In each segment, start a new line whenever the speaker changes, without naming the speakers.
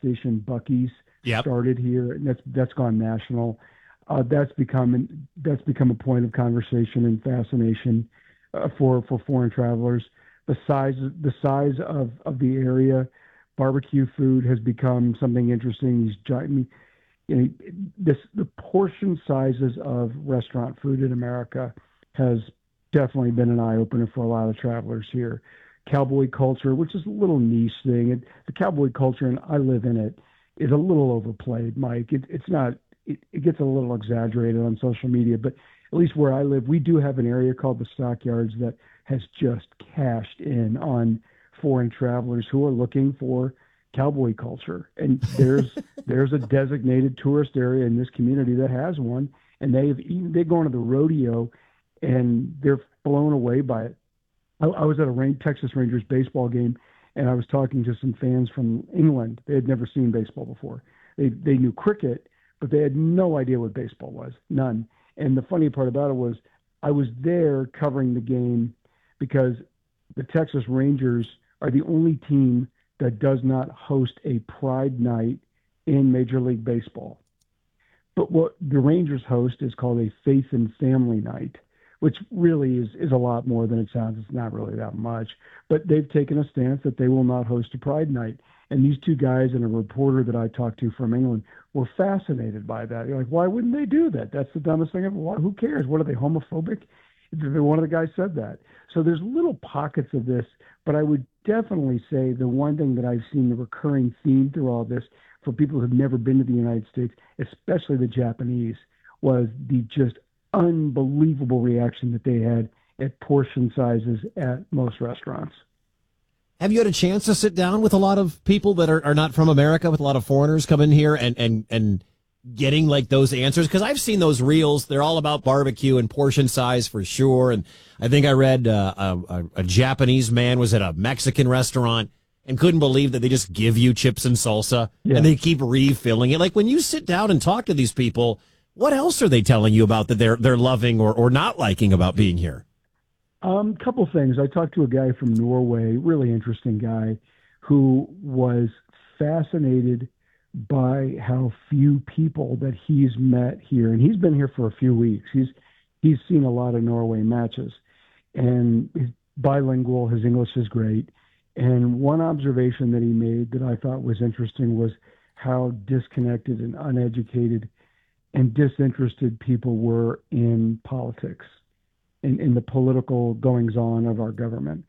station Buc-ee's
Yep.
started here, and that's gone national. That's become a point of conversation and fascination for foreign travelers. The size of the area, barbecue food has become something interesting. You know, the portion sizes of restaurant food in America has definitely been an eye opener for a lot of travelers here. Cowboy culture, which is a little niche thing, the cowboy culture, and I live in it, is a little overplayed, Mike. It's not. It gets a little exaggerated on social media, but at least where I live, we do have an area called the Stockyards that has just cashed in on foreign travelers who are looking for cowboy culture. And there's a designated tourist area in this community that has one, and they go into the rodeo, and they're blown away by it. I was at a Texas Rangers baseball game, and I was talking to some fans from England. They had never seen baseball before. They knew cricket, but they had no idea what baseball was, none. And the funny part about it was I was there covering the game because the Texas Rangers are the only team that does not host a Pride Night in Major League Baseball. But what the Rangers host is called a Faith and Family Night, which really is a lot more than it sounds. It's not really that much. But they've taken a stance that they will not host a Pride Night. And these two guys and a reporter that I talked to from England were fascinated by that. You're like, why wouldn't they do that? That's the dumbest thing ever. Who cares? What are they, homophobic? One of the guys said that. So there's little pockets of this, but I would definitely say the one thing that I've seen the recurring theme through all this for people who've never been to the United States, especially the Japanese, was the just unbelievable reaction that they had at portion sizes at most restaurants.
Have you had a chance to sit down with a lot of people that are not from America, with a lot of foreigners coming here and getting like those answers? Because I've seen those reels. They're all about barbecue and portion size for sure. And I think I read a Japanese man was at a Mexican restaurant and couldn't believe that they just give you chips and salsa and they keep refilling it. Like when you sit down and talk to these people, what else are they telling you about that they're loving or not liking about being here?
Couple things. I talked to a guy from Norway, really interesting guy, who was fascinated by how few people that he's met here, and he's been here for a few weeks. He's seen a lot of Norway matches, and he's bilingual. His English is great. And one observation that he made that I thought was interesting was how disconnected and uneducated and disinterested people were in politics. In the political goings on of our government.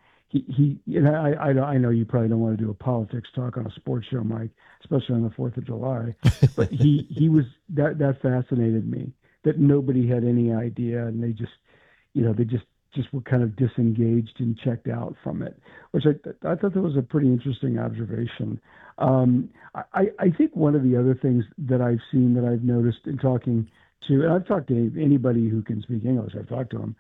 I know you probably don't want to do a politics talk on a sports show, Mike, especially on the 4th of July, but he was, that fascinated me, that nobody had any idea, and they just were kind of disengaged and checked out from it, which I thought that was a pretty interesting observation. I think one of the other things that I've seen that I've noticed in talking to, and I've talked to anybody who can speak English, I've talked to them,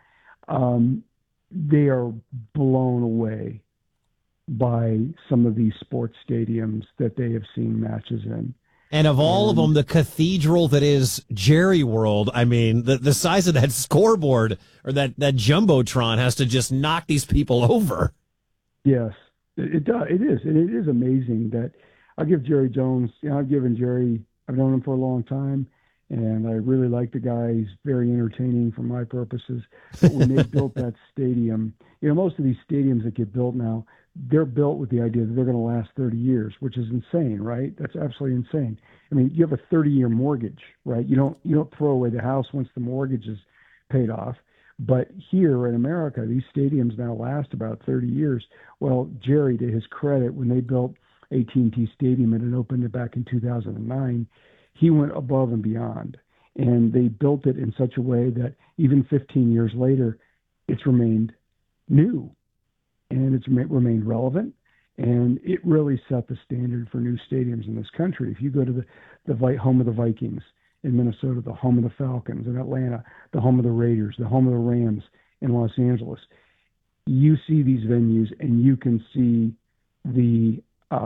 they are blown away by some of these sports stadiums that they have seen matches in.
And of all of them, the cathedral that is Jerry World, I mean, the size of that scoreboard or that Jumbotron has to just knock these people over.
Yes, it does. It is. And it is amazing that I'll give Jerry Jones, I've known him for a long time. And I really like the guy. He's very entertaining for my purposes. But when they built that stadium, most of these stadiums that get built now, they're built with the idea that they're going to last 30 years, which is insane, right? That's absolutely insane. I mean, you have a 30-year mortgage, right? You don't throw away the house once the mortgage is paid off. But here in America, these stadiums now last about 30 years. Well, Jerry, to his credit, when they built AT&T Stadium and it opened back in 2009, he went above and beyond, and they built it in such a way that even 15 years later, it's remained new, and it's remained relevant, and it really set the standard for new stadiums in this country. If you go to the home of the Vikings in Minnesota, the home of the Falcons in Atlanta, the home of the Raiders, the home of the Rams in Los Angeles, you see these venues, and you can see the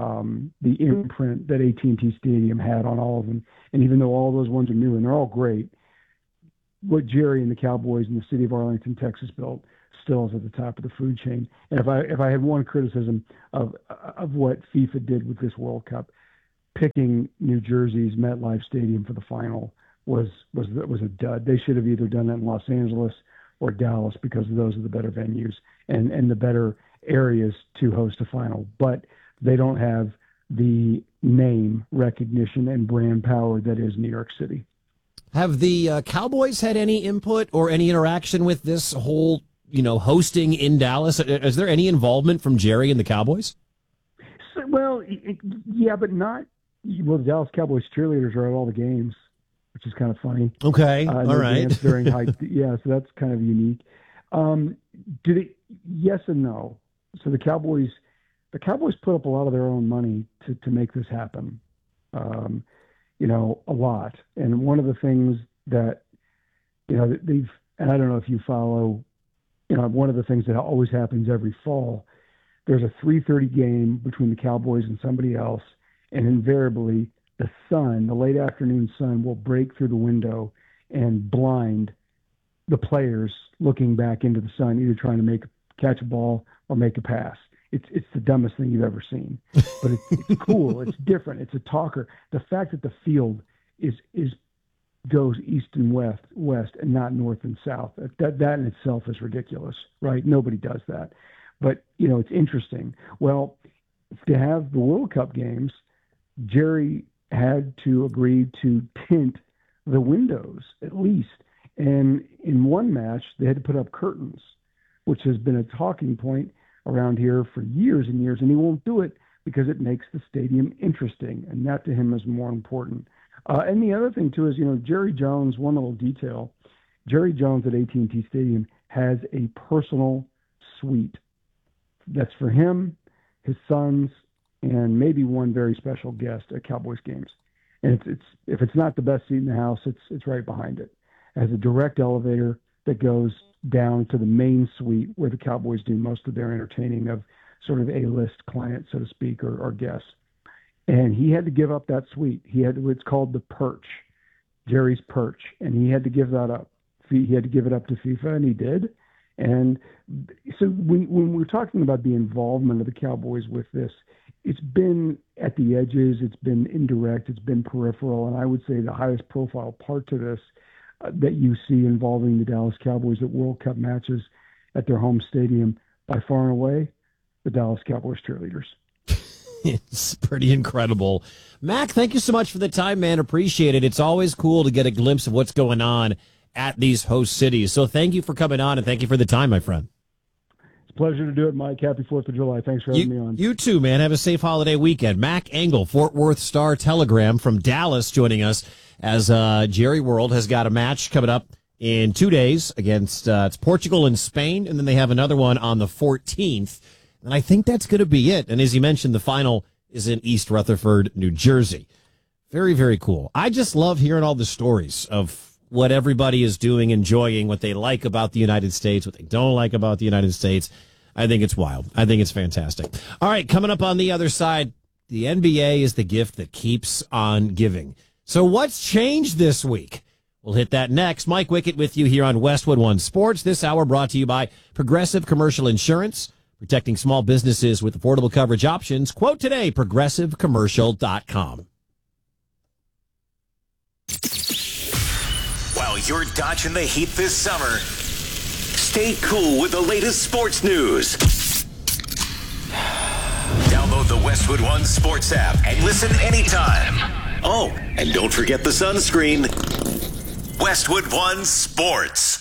imprint that AT&T Stadium had on all of them. And even though all those ones are new and they're all great, what Jerry and the Cowboys in the city of Arlington, Texas built still is at the top of the food chain. And if I had one criticism of what FIFA did with this World Cup, picking New Jersey's MetLife Stadium for the final was a dud. They should have either done it in Los Angeles or Dallas, because those are the better venues and the better areas to host a final. But they don't have the name recognition and brand power that is New York City.
Have the Cowboys had any input or any interaction with this whole, hosting in Dallas? Is there any involvement from Jerry and the Cowboys?
Well, yeah, but not. Well, the Dallas Cowboys cheerleaders are at all the games, which is kind of funny.
Okay, all right.
During yeah, so that's kind of unique. Yes and no. So the Cowboys put up a lot of their own money to make this happen. A lot. And one of the things that, they've, and I don't know if you follow, one of the things that always happens every fall, there's a 3:30 game between the Cowboys and somebody else, and invariably the sun, the late afternoon sun, will break through the window and blind the players looking back into the sun, either trying to catch a ball or make a pass. It's the dumbest thing you've ever seen, but it's cool. It's different. It's a talker. The fact that the field goes east and west and not north and south, that in itself is ridiculous, right? Nobody does that, but it's interesting. Well, to have the World Cup games, Jerry had to agree to tint the windows at least, and in one match they had to put up curtains, which has been a talking point around here for years and years, and he won't do it because it makes the stadium interesting, and that to him is more important. And the other thing too is, Jerry Jones, one little detail, Jerry Jones at AT&T Stadium has a personal suite that's for him, his sons, and maybe one very special guest at Cowboys games. And it's if it's not the best seat in the house, it's right behind it. It has a direct elevator that goes down to the main suite where the Cowboys do most of their entertaining of sort of A-list clients, so to speak, or guests. And he had to give up that suite. It's called the Perch, Jerry's Perch, and he had to give that up. He had to give it up to FIFA, and he did. And so when we're talking about the involvement of the Cowboys with this, it's been at the edges, it's been indirect, it's been peripheral, and I would say the highest profile part to this that you see involving the Dallas Cowboys at World Cup matches at their home stadium, by far and away, the Dallas Cowboys cheerleaders.
It's pretty incredible. Mac, thank you so much for the time, man. Appreciate it. It's always cool to get a glimpse of what's going on at these host cities. So thank you for coming on, and thank you for the time, my friend.
It's a pleasure to do it, Mike. Happy 4th of July. Thanks for having me on.
You too, man. Have a safe holiday weekend. Mac Engel, Fort Worth Star-Telegram from Dallas, joining us as Jerry World has got a match coming up in 2 days against it's Portugal and Spain, and then they have another one on the 14th. And I think that's going to be it. And as you mentioned, the final is in East Rutherford, New Jersey. Very, very cool. I just love hearing all the stories of what everybody is doing, enjoying, what they like about the United States, what they don't like about the United States. I think it's wild. I think it's fantastic. All right, coming up on the other side, the NBA is the gift that keeps on giving. So what's changed this week? We'll hit that next. Mike Wickett with you here on Westwood One Sports. This hour brought to you by Progressive Commercial Insurance, protecting small businesses with affordable coverage options. Quote today, progressivecommercial.com.
While you're dodging the heat this summer, stay cool with the latest sports news. Download the Westwood One Sports app and listen anytime. Oh, and don't forget the sunscreen. Westwood One Sports.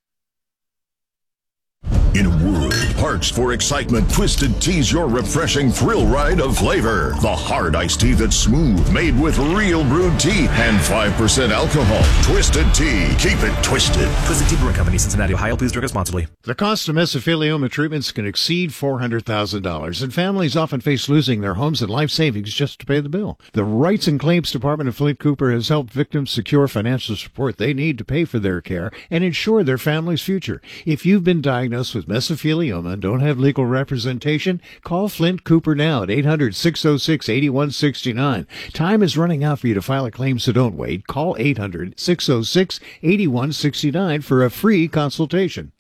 In a world parched for excitement, Twisted Tea's your refreshing thrill ride of flavor. The hard iced tea that's smooth, made with real brewed tea and 5% alcohol. Twisted Tea. Keep it twisted.
Twisted Tea Brewing Company, Cincinnati, Ohio. Please drink responsibly.
The cost of mesothelioma treatments can exceed $400,000, and families often face losing their homes and life savings just to pay the bill. The Rights and Claims Department of Flint Cooper has helped victims secure financial support they need to pay for their care and ensure their family's future. If you've been diagnosed with mesothelioma and don't have legal representation, call Flint Cooper now at 800-606-8169. Time is running out for you to file a claim, so don't wait. Call 800-606-8169 for a free consultation.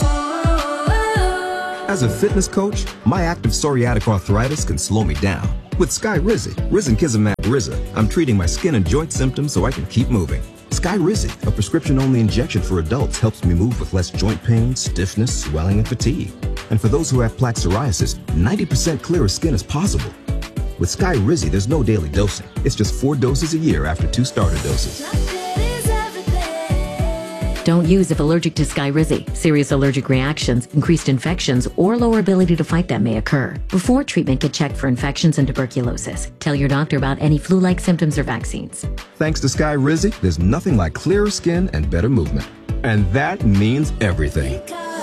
As a fitness coach, my active psoriatic arthritis can slow me down. With Skyrizi, risankizumab Riza, I'm treating my skin and joint symptoms so I can keep moving. Skyrizi, a prescription-only injection for adults, helps me move with less joint pain, stiffness, swelling, and fatigue. And for those who have plaque psoriasis, 90% clearer skin is possible. With Skyrizi, there's no daily dosing. It's just 4 doses a year after 2 starter doses.
Don't use if allergic to Skyrizi. Serious allergic reactions, increased infections, or lower ability to fight them may occur. Before treatment, get checked for infections and tuberculosis. Tell your doctor about any flu-like symptoms or vaccines.
Thanks to Skyrizi, there's nothing like clearer skin and better movement. And that means everything.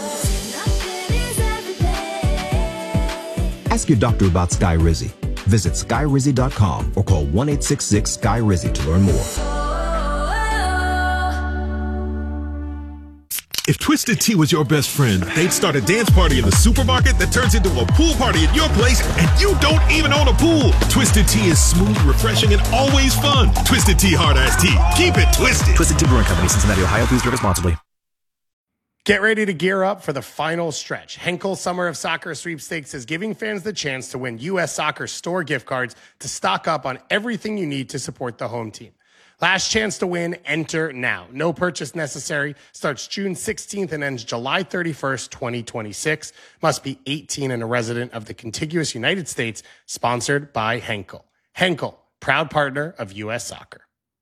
Ask your doctor about Skyrizi. Visit Skyrizi.com or call 1-866-SKY-RIZI to learn more.
If Twisted Tea was your best friend, they'd start a dance party in the supermarket that turns into a pool party at your place, and you don't even own a pool. Twisted Tea is smooth, refreshing, and always fun. Twisted Tea Hard Iced Tea. Keep it twisted.
Twisted Tea Brewing Company, Cincinnati, Ohio. Please drink responsibly.
Get ready to gear up for the final stretch. Henkel Summer of Soccer Sweepstakes is giving fans the chance to win U.S. Soccer store gift cards to stock up on everything you need to support the home team. Last chance to win, enter now. No purchase necessary. Starts June 16th and ends July 31st, 2026. Must be 18 and a resident of the contiguous United States. Sponsored by Henkel. Henkel, proud partner of U.S. Soccer.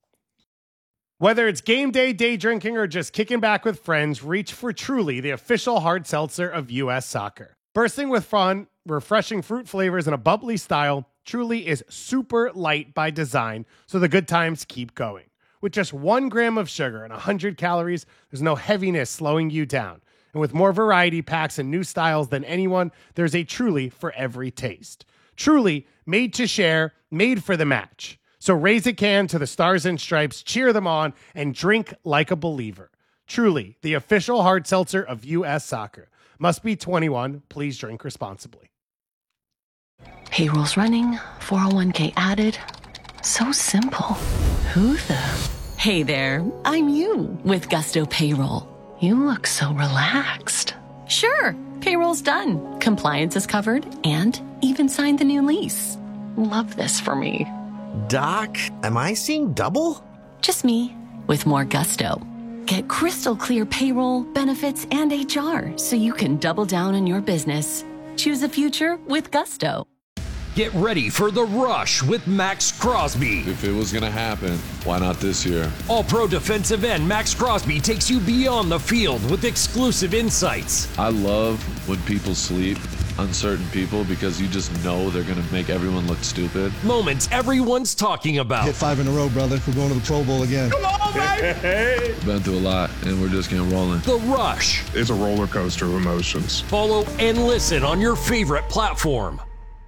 Whether it's game day, day drinking, or just kicking back with friends, reach for Truly, the official hard seltzer of U.S. Soccer. Bursting with fun, refreshing fruit flavors, and a bubbly style, Truly is super light by design, so the good times keep going. With just 1 gram of sugar and 100 calories, there's no heaviness slowing you down. And with more variety packs and new styles than anyone, there's a Truly for every taste. Truly, made to share, made for the match. So raise a can to the Stars and Stripes, cheer them on, and drink like a believer. Truly, the official hard seltzer of U.S. Soccer. Must be 21. Please drink responsibly.
Payroll's running, 401k added. So simple. Who the? Hey there, I'm you with Gusto Payroll. You look so relaxed. Sure, payroll's done. Compliance is covered and even signed the new lease. Love this for me.
Doc, am I seeing double?
Just me with more gusto. Get crystal clear payroll, benefits, and HR so you can double down on your business. Choose a future with Gusto.
Get ready for The Rush with Max Crosby.
If it was going to happen, why not this year?
All-pro defensive end Max Crosby takes you beyond the field with exclusive insights.
I love when people sleep on certain people because you just know they're going to make everyone look stupid.
Moments everyone's talking about.
Hit 5 in a row, brother. We're going to the Pro Bowl again.
Come on, baby! Been through a lot, and we're just getting rolling.
The Rush.
It's a roller coaster of emotions.
Follow and listen on your favorite platform.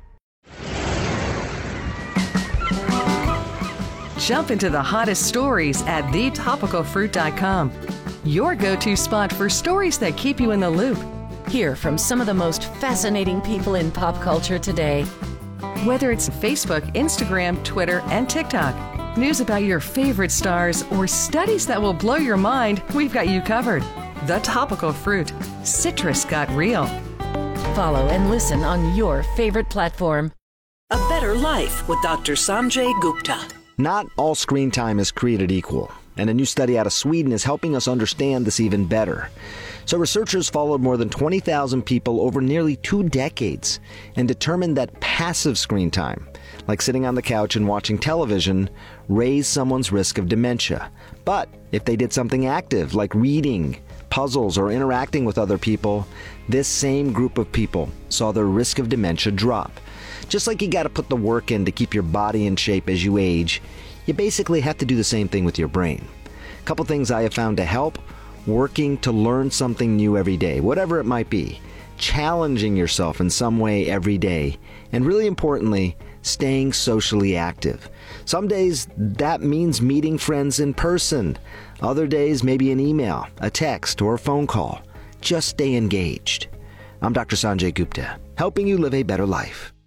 Jump into the hottest stories at thetopicalfruit.com. Your go-to spot for stories that keep you in the loop.
Hear from some of the most fascinating people in pop culture today.
Whether it's Facebook, Instagram, Twitter, and TikTok, news about your favorite stars, or studies that will blow your mind, we've got you covered. The Topical Fruit. Citrus got real.
Follow and listen on your favorite platform.
A Better Life with Dr. Sanjay Gupta.
Not all screen time is created equal, and a new study out of Sweden is helping us understand this even better. So researchers followed more than 20,000 people over nearly 2 decades and determined that passive screen time, like sitting on the couch and watching television, raised someone's risk of dementia. But if they did something active, like reading, puzzles, or interacting with other people, this same group of people saw their risk of dementia drop. Just like you got to put the work in to keep your body in shape as you age, you basically have to do the same thing with your brain. A couple things I have found to help: working to learn something new every day, whatever it might be, challenging yourself in some way every day, and really importantly, staying socially active. Some days that means meeting friends in person. Other days maybe an email, a text, or a phone call. Just stay engaged. I'm Dr. Sanjay Gupta, helping you live a better life.